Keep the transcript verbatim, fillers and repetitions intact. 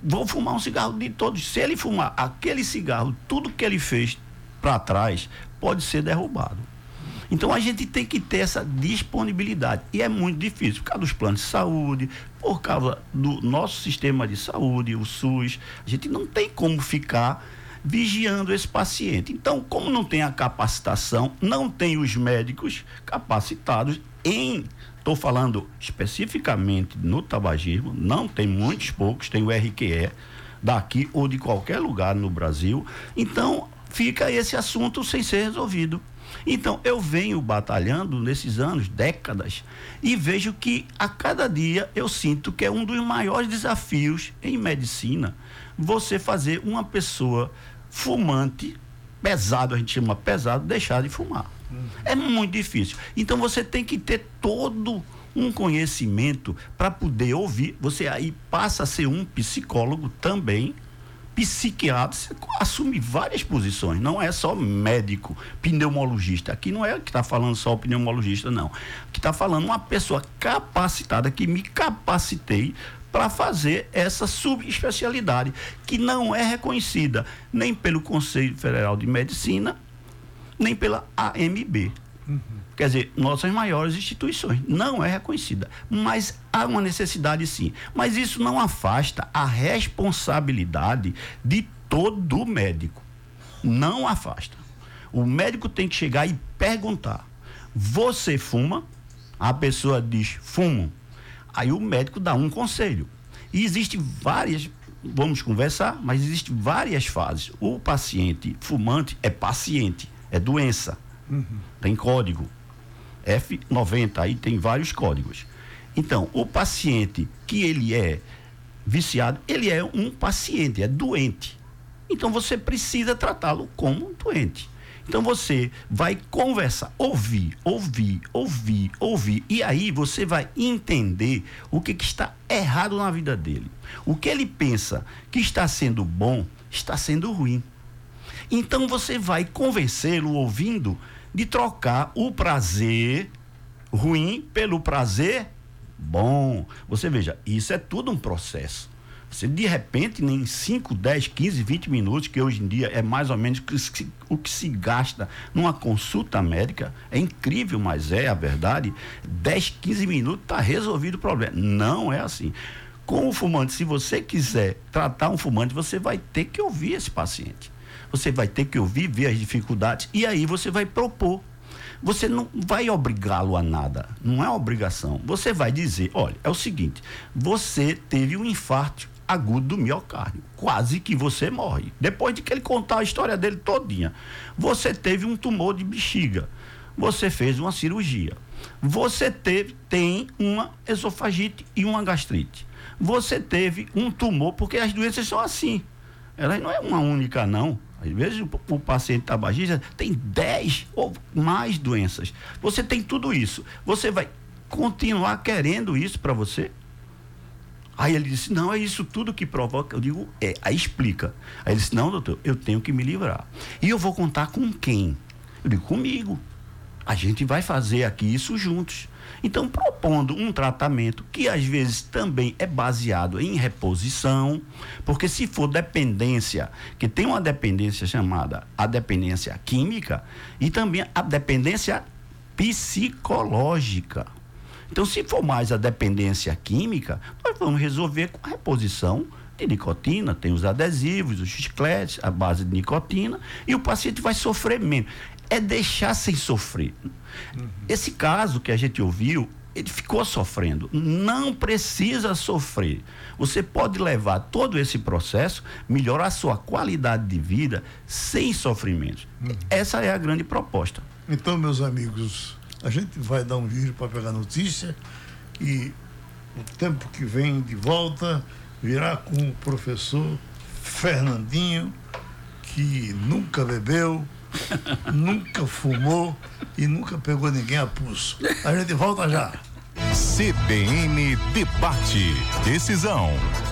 vou fumar um cigarro de todos. Se ele fumar aquele cigarro, tudo que ele fez para trás pode ser derrubado. Então a gente tem que ter essa disponibilidade, e é muito difícil por causa dos planos de saúde, por causa do nosso sistema de saúde, o SUS. A gente não tem como ficar vigiando esse paciente. Então, como não tem a capacitação, não tem os médicos capacitados em, estou falando especificamente no tabagismo, não tem muitos poucos, tem o R Q E daqui ou de qualquer lugar no Brasil. Então fica esse assunto sem ser resolvido. Então eu venho batalhando nesses anos, décadas, e vejo que a cada dia eu sinto que é um dos maiores desafios em medicina você fazer uma pessoa fumante, pesado, a gente chama pesado, deixar de fumar. Uhum. É muito difícil. Então você tem que ter todo um conhecimento para poder ouvir. Você aí passa a ser um psicólogo também, psiquiatra, você assume várias posições, não é só médico, pneumologista. Aqui não é que está falando só o pneumologista, não. Que está falando uma pessoa capacitada, que me capacitei para fazer essa subespecialidade, que não é reconhecida nem pelo Conselho Federal de Medicina, nem pela A M B. Uhum. Quer dizer, nossas maiores instituições, não é reconhecida, mas há uma necessidade sim, mas isso não afasta a responsabilidade de todo médico, não afasta. O médico tem que chegar e perguntar: você fuma? A pessoa diz: fumo. Aí o médico dá um conselho, e existem várias, vamos conversar, mas existem várias fases. O paciente fumante é paciente, é doença, uhum. Tem código F noventa, aí tem vários códigos. Então, o paciente que ele é viciado, ele é um paciente, é doente. Então, você precisa tratá-lo como doente. Então, você vai conversar, ouvir, ouvir, ouvir, ouvir, e aí você vai entender o que, que está errado na vida dele. O que ele pensa que está sendo bom, está sendo ruim. Então, você vai convencê-lo, ouvindo, de trocar o prazer ruim pelo prazer bom. Você veja, isso é tudo um processo. Você, de repente, em cinco, dez, quinze, vinte minutos, que hoje em dia é mais ou menos o que se gasta numa consulta médica, é incrível, mas é a verdade, dez, quinze minutos está resolvido o problema. Não é assim. Com o fumante, se você quiser tratar um fumante, você vai ter que ouvir esse paciente. Você vai ter que ouvir, ver as dificuldades, e aí você vai propor. Você não vai obrigá-lo a nada, não é obrigação. Você vai dizer: olha, é o seguinte, você teve um infarto agudo do miocárdio, quase que você morre. Depois de que ele contar a história dele todinha. Você teve um tumor de bexiga, você fez uma cirurgia, você teve, tem uma esofagite e uma gastrite, você teve um tumor, porque as doenças são assim, elas não é uma única não. Às vezes o, o paciente tabagista tem dez ou mais doenças. Você tem tudo isso. Você vai continuar querendo isso para você? Aí ele disse: não, é isso tudo que provoca. Eu digo: é. Aí explica. Aí ele disse: não, doutor, eu tenho que me livrar. E eu vou contar com quem? Eu digo: comigo. A gente vai fazer aqui isso juntos. Então, propondo um tratamento que às vezes também é baseado em reposição, porque se for dependência, que tem uma dependência chamada a dependência química e também a dependência psicológica. Então, se for mais a dependência química, nós vamos resolver com a reposição de nicotina, tem os adesivos, os chicletes, a base de nicotina, e o paciente vai sofrer menos. É deixar sem sofrer. Uhum. Esse caso que a gente ouviu, ele ficou sofrendo. Não precisa sofrer. Você pode levar todo esse processo, melhorar a sua qualidade de vida sem sofrimento. Uhum. Essa é a grande proposta. Então, meus amigos, a gente vai dar um giro para pegar notícia e o tempo que vem de volta virá com o professor Fernandinho, que nunca bebeu, nunca fumou e nunca pegou ninguém a pulso. A gente volta já. C B N Debate. Decisão.